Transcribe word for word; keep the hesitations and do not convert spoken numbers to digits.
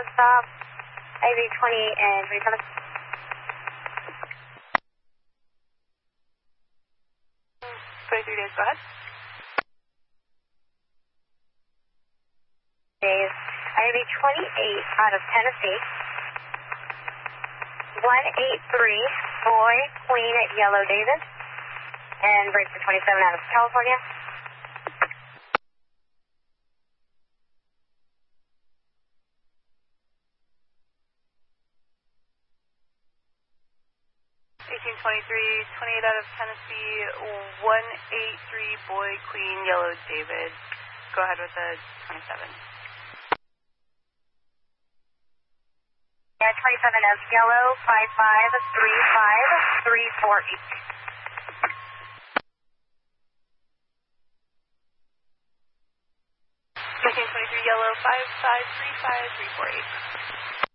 stop, A V twenty and twenty-seven. twenty-three days, go ahead. Days, I V twenty-eight out of Tennessee. one eight three, boy, Queen at Yellow David. And break for twenty-seven out of California. eighteen twenty-three, twenty-eight out of Tennessee, one eight three, boy, Queen, Yellow David. Go ahead with the twenty-seven. Yeah, twenty-seven of Yellow, five five three five three four eight. eighteen twenty-three, Yellow, five five three five three four eight.